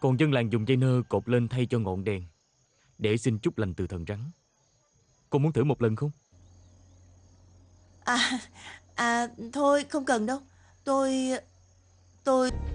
Còn dân làng dùng dây nơ cột lên thay cho ngọn đèn để xin chúc lành từ thần rắn. Cô muốn thử một lần không? À, thôi không cần đâu. Tôi... tôi...